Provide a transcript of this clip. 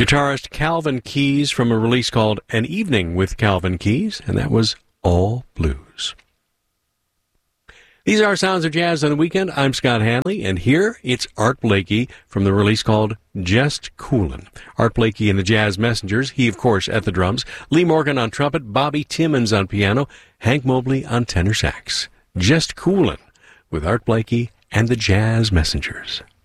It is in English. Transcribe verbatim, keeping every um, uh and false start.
guitarist Calvin Keys from a release called An Evening with Calvin Keys, and that was All Blues. These are Sounds of Jazz on the Weekend. I'm Scott Hanley, and here it's Art Blakey from the release called Just Coolin'. Art Blakey and the Jazz Messengers, he, of course, at the drums, Lee Morgan on trumpet, Bobby Timmons on piano, Hank Mobley on tenor sax. Just Coolin' with Art Blakey and the Jazz Messengers.